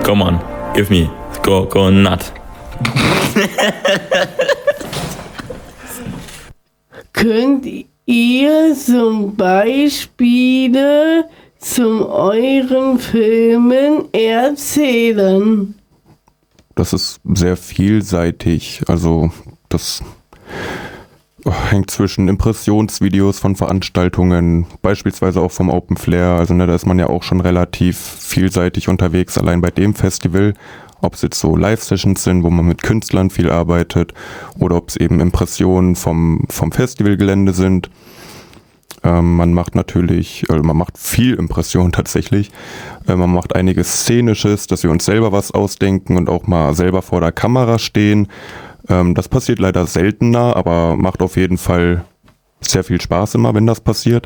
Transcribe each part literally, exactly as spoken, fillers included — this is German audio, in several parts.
Come on, give me, go, go nut. Könnt ihr zum Beispiele zu euren Filmen erzählen? Das ist sehr vielseitig. Also das hängt zwischen Impressionsvideos von Veranstaltungen, beispielsweise auch vom Open Flair. Also ne, da ist man ja auch schon relativ vielseitig unterwegs, allein bei dem Festival. Ob es jetzt so Live-Sessions sind, wo man mit Künstlern viel arbeitet, oder ob es eben Impressionen vom, vom Festivalgelände sind. Ähm, man macht natürlich, äh, man macht viel Impression tatsächlich. Äh, man macht einiges Szenisches, dass wir uns selber was ausdenken und auch mal selber vor der Kamera stehen. Ähm, das passiert leider seltener, aber macht auf jeden Fall sehr viel Spaß immer, wenn das passiert.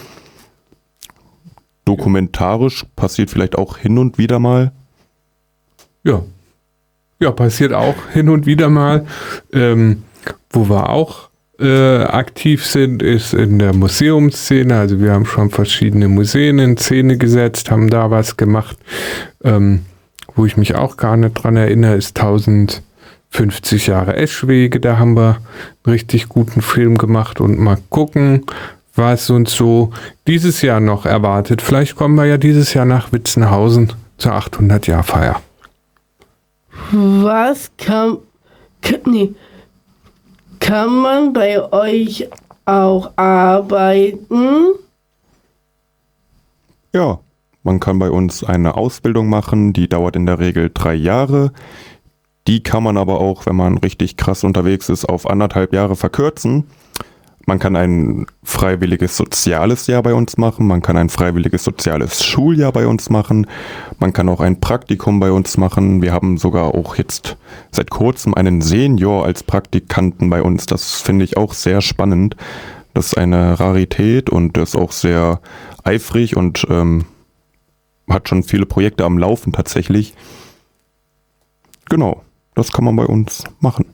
Dokumentarisch passiert vielleicht auch hin und wieder mal. Ja, ja, passiert auch hin und wieder mal. Ähm, wo wir auch äh, aktiv sind, ist in der Museumsszene. Also wir haben schon verschiedene Museen in Szene gesetzt, haben da was gemacht. Ähm, wo ich mich auch gar nicht dran erinnere, ist tausendfünfzig Jahre Eschwege. Da haben wir einen richtig guten Film gemacht und mal gucken, was uns so dieses Jahr noch erwartet. Vielleicht kommen wir ja dieses Jahr nach Witzenhausen zur achthundert-Jahr-Feier. Was kann, kann, nee, kann man bei euch auch arbeiten? Ja, man kann bei uns eine Ausbildung machen, die dauert in der Regel drei Jahre. Die kann man aber auch, wenn man richtig krass unterwegs ist, auf anderthalb Jahre verkürzen. Man kann ein freiwilliges soziales Jahr bei uns machen, man kann ein freiwilliges soziales Schuljahr bei uns machen, man kann auch ein Praktikum bei uns machen. Wir haben sogar auch jetzt seit kurzem einen Senior als Praktikanten bei uns. Das finde ich auch sehr spannend. Das ist eine Rarität und ist auch sehr eifrig und ähm, hat schon viele Projekte am Laufen tatsächlich. Genau, das kann man bei uns machen.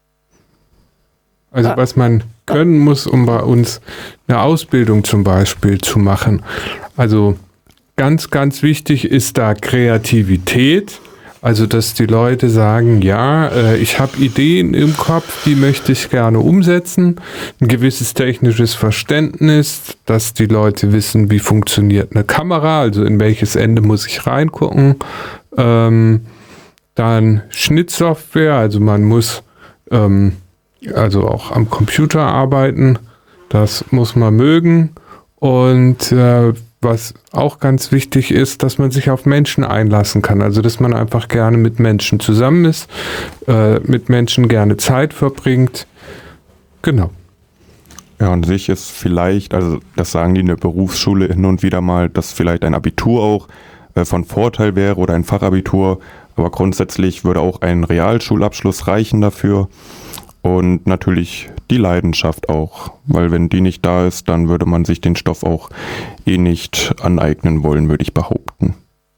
Also was man können muss, um bei uns eine Ausbildung zum Beispiel zu machen. Also ganz, ganz wichtig ist da Kreativität. Also dass die Leute sagen, ja, äh, ich habe Ideen im Kopf, die möchte ich gerne umsetzen. Ein gewisses technisches Verständnis, dass die Leute wissen, wie funktioniert eine Kamera, also in welches Ende muss ich reingucken. Ähm, dann Schnittsoftware, also man muss ähm, also auch am Computer arbeiten, das muss man mögen. Und äh, was auch ganz wichtig ist, dass man sich auf Menschen einlassen kann. Also dass man einfach gerne mit Menschen zusammen ist, äh, mit Menschen gerne Zeit verbringt. Genau. Ja, an sich ist vielleicht, also das sagen die in der Berufsschule hin und wieder mal, dass vielleicht ein Abitur auch äh, von Vorteil wäre oder ein Fachabitur. Aber grundsätzlich würde auch ein Realschulabschluss reichen dafür. Und natürlich die Leidenschaft auch, weil wenn die nicht da ist, dann würde man sich den Stoff auch eh nicht aneignen wollen, würde ich behaupten.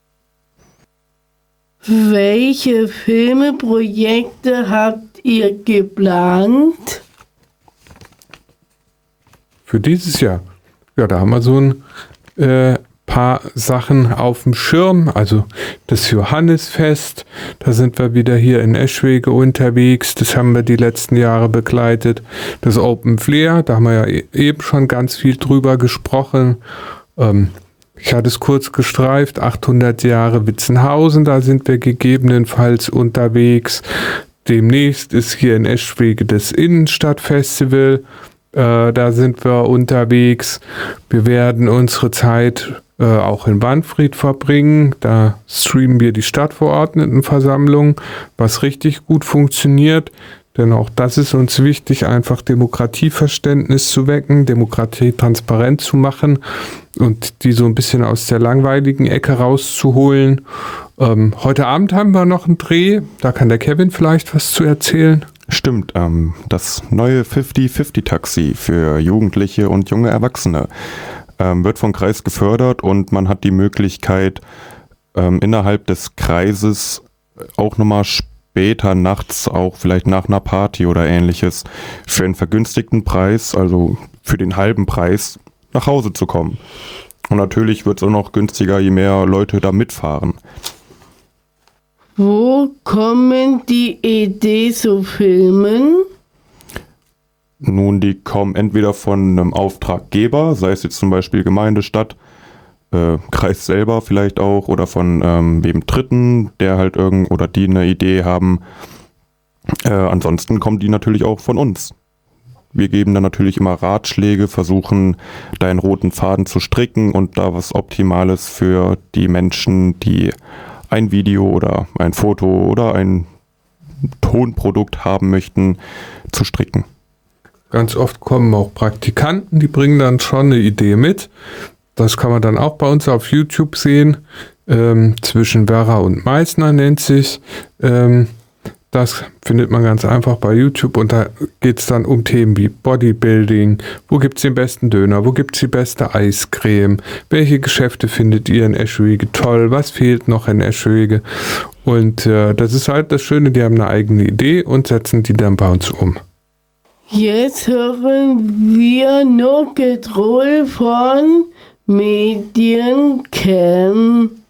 Welche Filmeprojekte habt ihr geplant? Für dieses Jahr? Ja, da haben wir so ein äh, paar Sachen auf dem Schirm, also das Johannisfest, da sind wir wieder hier in Eschwege unterwegs, das haben wir die letzten Jahre begleitet. Das Open Flair, da haben wir ja eben schon ganz viel drüber gesprochen. Ähm, ich hatte es kurz gestreift, achthundert Jahre Witzenhausen, da sind wir gegebenenfalls unterwegs. Demnächst ist hier in Eschwege das Innenstadtfestival, äh, da sind wir unterwegs. Wir werden unsere Zeit äh, auch in Wanfried verbringen. Da streamen wir die Stadtverordnetenversammlung, was richtig gut funktioniert. Denn auch das ist uns wichtig, einfach Demokratieverständnis zu wecken, Demokratie transparent zu machen und die so ein bisschen aus der langweiligen Ecke rauszuholen. Ähm, heute Abend haben wir noch einen Dreh, da kann der Kevin vielleicht was zu erzählen. Stimmt, ähm, das neue fünfzig fünfzig Taxi für Jugendliche und junge Erwachsene ähm, wird vom Kreis gefördert und man hat die Möglichkeit, ähm, innerhalb des Kreises auch nochmal später nachts, auch vielleicht nach einer Party oder ähnliches, für einen vergünstigten Preis, also für den halben Preis, nach Hause zu kommen. Und natürlich wird es auch noch günstiger, je mehr Leute da mitfahren. Wo kommen die Ideen zu filmen? Nun, die kommen entweder von einem Auftraggeber, sei es jetzt zum Beispiel Gemeinde, Stadt, äh, Kreis selber vielleicht auch, oder von ähm, wem Dritten, der halt irgend oder die eine Idee haben. Äh, ansonsten kommen die natürlich auch von uns. Wir geben dann natürlich immer Ratschläge, versuchen da einen roten Faden zu stricken und da was Optimales für die Menschen, die ein Video oder ein Foto oder ein Tonprodukt haben möchten, zu stricken. Ganz oft kommen auch Praktikanten, die bringen dann schon eine Idee mit. Das kann man dann auch bei uns auf YouTube sehen. Ähm, zwischen Werra und Meißner nennt sich. Ähm, das findet man ganz einfach bei YouTube und da geht es dann um Themen wie Bodybuilding. Wo gibt es den besten Döner? Wo gibt es die beste Eiscreme? Welche Geschäfte findet ihr in Eschwege toll? Was fehlt noch in Eschwege? Und äh, das ist halt das Schöne, die haben eine eigene Idee und setzen die dann bei uns um. Jetzt hören wir nur Getroll von Mediencam.